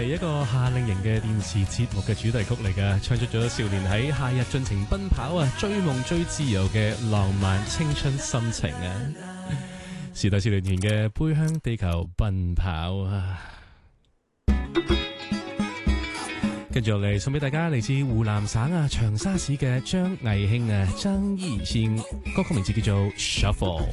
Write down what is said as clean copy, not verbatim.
係一個夏令營嘅電視節目嘅主題曲嚟㗎，唱出咗少年喺夏日盡情奔跑啊，追夢追自由嘅浪漫青春心情啊！時代少年團嘅背向地球奔跑啊！跟住落嚟送俾大家嚟自湖南省長沙市嘅張藝興張藝興，歌曲名字叫做 Shuffle。